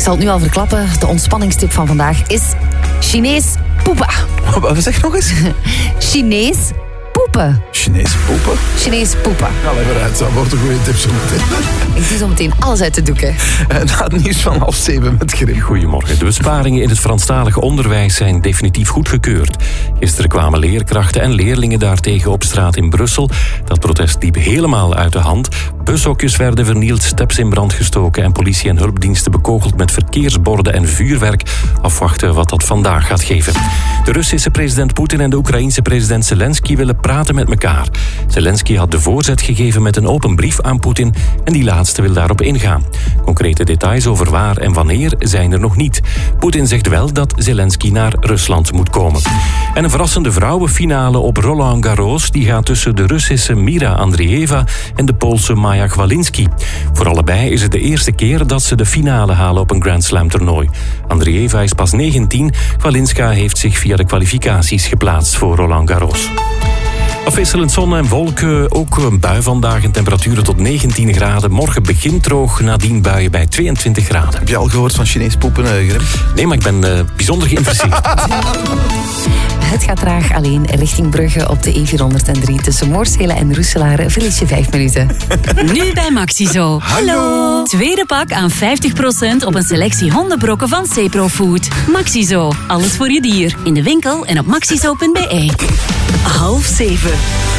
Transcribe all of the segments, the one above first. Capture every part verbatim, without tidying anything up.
zal het nu al verklappen. De ontspanningstip van vandaag is Chinees poepen. Wat zeg nog eens? Chinees poepen. Chinees poepen? Chinees poepen. Ja, leg maar uit. Dat wordt een goede tip zo meteen. Ik doe zo meteen alles uit de doeken. En na het nieuws van half zeven met Grim. Goedemorgen. De besparingen in het Franstalig onderwijs zijn definitief goedgekeurd. Gisteren kwamen leerkrachten en leerlingen daartegen op straat in Brussel. Dat protest liep helemaal uit de hand. Bushokjes werden vernield, steps in brand gestoken en politie en hulpdiensten bekogeld met verkeersborden en vuurwerk. Afwachten wat dat vandaag gaat geven. De Russische president Poetin en de Oekraïense president Zelensky willen praten met elkaar. Zelensky had de voorzet gegeven met een open brief aan Poetin en die laatste wil daarop ingaan. Concrete details over waar en wanneer zijn er nog niet. Poetin zegt wel dat Zelensky naar Rusland moet komen. En een verrassende vrouwenfinale op Roland Garros die gaat tussen de Russische Mira Andreeva en de Poolse Maja Kwalinski. Voor allebei is het de eerste keer dat ze de finale halen op een Grand Slam toernooi. Andreeva is pas negentien, Kwalinska heeft zich via de kwalificaties geplaatst voor Roland Garros. Afwisselend zon en wolken, ook een bui vandaag en temperaturen tot negentien graden. Morgen begint droog, nadien buien bij tweeëntwintig graden. Heb je al gehoord van Chinees poepen, uh, Grim? Nee, maar ik ben uh, bijzonder geïnteresseerd. Het gaat traag alleen richting Brugge op de E vierhonderddrie tussen Moorsele en Roeselare. Verlies je vijf minuten. Nu bij Maxizo. Hallo! Tweede pak aan vijftig procent op een selectie hondenbrokken van Cepro Food. Maxizo. Alles voor je dier. In de winkel en op maxizo punt b e. Half zeven.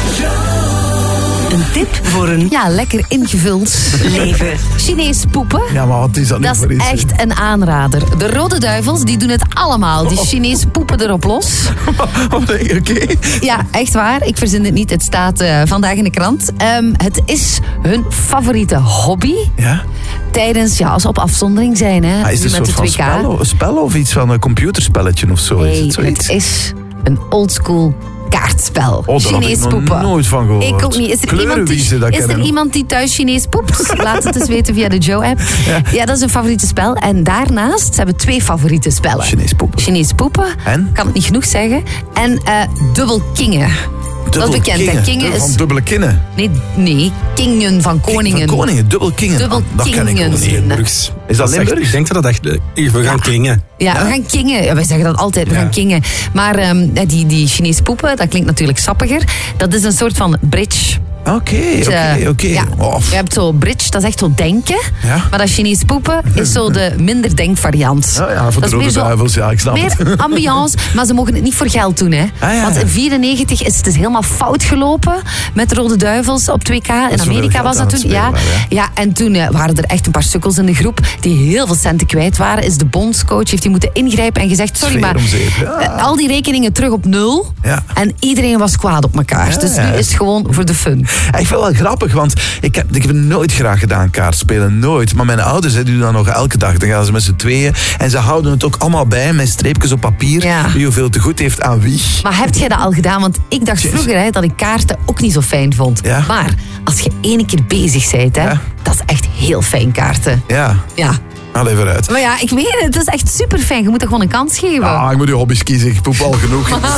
Een tip voor een Ja, lekker ingevuld leven. Chinees poepen. Ja, maar wat is dat, Dat nu voor is iets? echt een aanrader. De Rode Duivels, die doen het allemaal. Die Chinees poepen erop los. Oh, nee, oké. Ja, echt waar. Ik verzin het niet. Het staat uh, vandaag in de krant. Um, het is hun favoriete hobby. Ja? Tijdens, ja, als ze op afzondering zijn. Hè, Ah, is het nu een met soort de van twee K. spel, spel of iets van een computerspelletje of zo? Nee, is het zoiets? het is een oldschool kaartspel. Oh, daar had Chinees ik nog poepen. nooit van gehoord. Ik ook niet. Is er iemand die, Kleurenwiezen, dat is ken er ik nog. iemand die thuis Chinees poept? Laat het eens weten via de Joe-app. Ja. ja, dat is een favoriete spel. En daarnaast ze hebben twee favoriete spellen. Chinees poepen. Chinees poepen. En? Kan het niet genoeg zeggen. En uh, dubbel kingen. Dat is bekend. Hè? Kingen Van is... dubbele kinnen. Nee, nee, kingen van koningen. Van koningen, dubbel kingen. Dubbel Ah, dat ken ik kingen. ook niet. Limburgs. Is dat echt- Limburgs? Ik denk dat dat echt... eh, We gaan kingen. Ja, Ja? we gaan kingen. Ja, wij zeggen dat altijd, we Ja. gaan kingen. Maar um, die, die Chinees poepen, dat klinkt natuurlijk sappiger. Dat is een soort van bridge. Oké, Dus, oké, eh, oké. ja, Oh, je hebt zo bridge, dat is echt zo denken. Ja. Maar dat Chinees poepen is zo de minder denkvariant. Oh ja, voor Dat de is Rode meer zo- Duivels, ja, ik snap het. Meer ambiance, maar ze mogen het niet voor geld doen. Hè. Ah, ja. Want in vierennegentig is het dus helemaal fout gelopen met de Rode Duivels op twee K. In zoveel Amerika geld was aan dat het toen. Ja, spelen waren, ja, en toen eh, waren er echt een paar sukkels in de groep die heel veel centen kwijt waren. Is de bondscoach, heeft die moeten ingrijpen en gezegd, sorry, Sfeer maar om zeep, ja. eh, al die rekeningen terug op nul. Ja. En iedereen was kwaad op elkaar. Ja, dus ja. nu is het gewoon voor de fun. Ik vind het wel grappig, want ik heb, ik heb het nooit graag gedaan, kaartspelen, nooit. Maar mijn ouders hè, die doen dat nog elke dag. Dan gaan ze met z'n tweeën en ze houden het ook allemaal bij met streepjes op papier. Ja. Wie hoeveel te goed heeft aan wie. Maar heb jij dat al gedaan? Want ik dacht Jezus. vroeger hè, dat ik kaarten ook niet zo fijn vond. Ja. Maar als je één keer bezig bent, hè, Ja. dat is echt heel fijn kaarten. Ja, Ja. haal even uit. Maar ja, ik weet het, het is echt super fijn. Je moet er gewoon een kans geven. Ah, ik moet je hobby's kiezen, ik poep al genoeg.